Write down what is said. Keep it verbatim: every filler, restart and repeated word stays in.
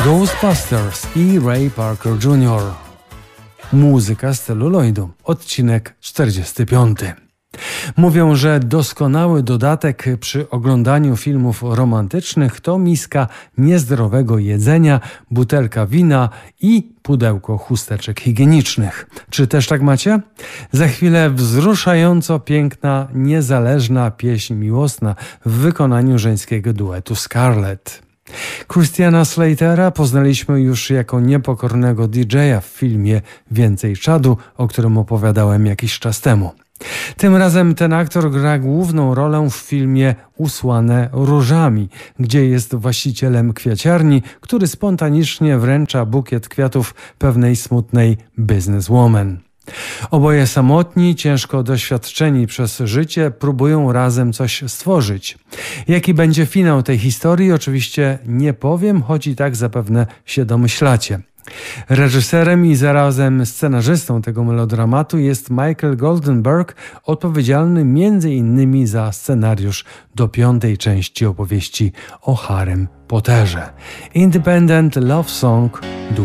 Ghostbusters i Ray Parker junior Muzyka z celuloidu. Odcinek czterdziesty piąty. Mówią, że doskonały dodatek przy oglądaniu filmów romantycznych to miska niezdrowego jedzenia, butelka wina i pudełko chusteczek higienicznych. Czy też tak macie? Za chwilę wzruszająco piękna, niezależna pieśń miłosna w wykonaniu żeńskiego duetu Scarlett. Christiana Slatera poznaliśmy już jako niepokornego D J a w filmie Więcej czadu, o którym opowiadałem jakiś czas temu. Tym razem ten aktor gra główną rolę w filmie Usłane różami, gdzie jest właścicielem kwiaciarni, który spontanicznie wręcza bukiet kwiatów pewnej smutnej businesswoman. Oboje samotni, ciężko doświadczeni przez życie, próbują razem coś stworzyć. Jaki będzie finał tej historii, oczywiście nie powiem, choć i tak zapewne się domyślacie. Reżyserem i zarazem scenarzystą tego melodramatu jest Michael Goldenberg, odpowiedzialny między innymi za scenariusz do piątej części opowieści o Harrym Potterze. Independent Love Song